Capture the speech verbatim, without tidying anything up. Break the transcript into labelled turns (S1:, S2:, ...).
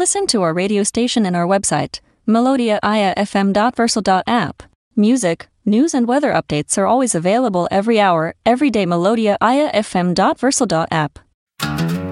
S1: listen to our radio station and our website, melodia i a f m dot versal dot app. Music, news and weather updates are always available every hour, every day. melodia i a f m dot versal dot app.